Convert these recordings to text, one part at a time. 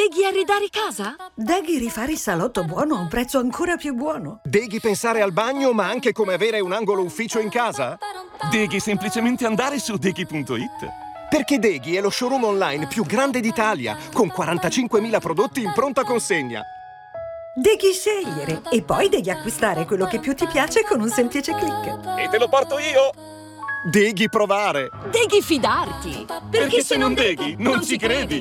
Deghi arredare casa? Deghi rifare il salotto buono a un prezzo ancora più buono. Deghi pensare al bagno, ma anche come avere un angolo ufficio in casa? Deghi semplicemente andare su deghi.it. Perché Deghi è lo showroom online più grande d'Italia, con 45.000 prodotti in pronta consegna. Devi scegliere e poi devi acquistare quello che più ti piace con un semplice click. E te lo porto io! Deghi provare! Deghi fidarti! Perché se non deghi, non ci credi!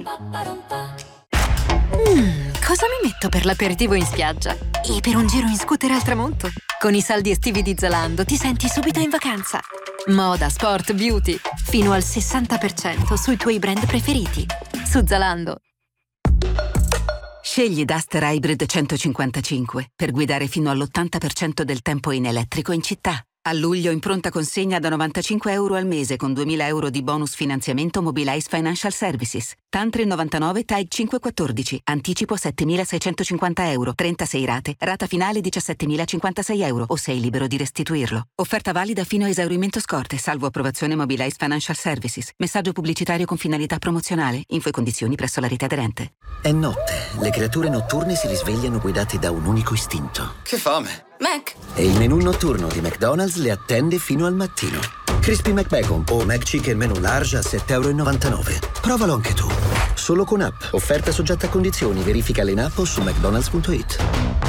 Cosa mi metto per l'aperitivo in spiaggia? E per un giro in scooter al tramonto? Con i saldi estivi di Zalando ti senti subito in vacanza. Moda, sport, beauty. Fino al 60% sui tuoi brand preferiti. Su Zalando. Scegli Duster Hybrid 155 per guidare fino all'80% del tempo in elettrico in città. A luglio in pronta consegna da €95 al mese con 2.000 euro di bonus finanziamento Mobilize Financial Services. Tantri 99 TAG 514. Anticipo 7.650 euro. 36 rate. Rata finale 17.056 euro o sei libero di restituirlo. Offerta valida fino a esaurimento scorte, salvo approvazione Mobilize Financial Services. Messaggio pubblicitario con finalità promozionale. Info e condizioni presso la rete aderente. È notte. Le creature notturne si risvegliano guidate da un unico istinto. Che fame! Mac! E il menù notturno di McDonald's le attende fino al mattino. Crispy McBacon o McChicken menù large a €7,99. Provalo anche tu. Solo con app. Offerta soggetta a condizioni. Verificale in app o su mcdonalds.it.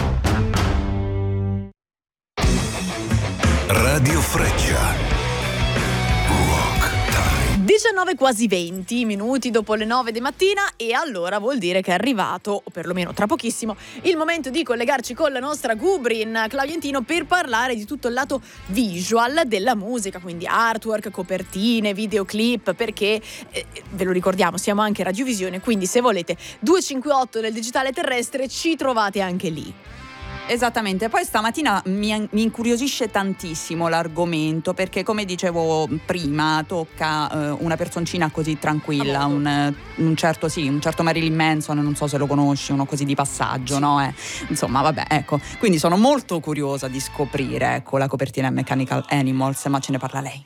Radio Freccia. 19 quasi 20 minuti dopo le 9 di mattina, e allora vuol dire che è arrivato, o perlomeno tra pochissimo, il momento di collegarci con la nostra Gubrin Claudientino per parlare di tutto il lato visual della musica, quindi artwork, copertine, videoclip, perché ve lo ricordiamo, siamo anche Radiovisione, quindi se volete 258 del digitale terrestre ci trovate anche lì. Esattamente, poi stamattina mi incuriosisce tantissimo l'argomento, perché come dicevo prima tocca una personcina così tranquilla, un certo Marilyn Manson, non so se lo conosci, uno così di passaggio, sì. No? Insomma vabbè, ecco, quindi sono molto curiosa di scoprire, ecco, la copertina Mechanical Animals, ma ce ne parla lei.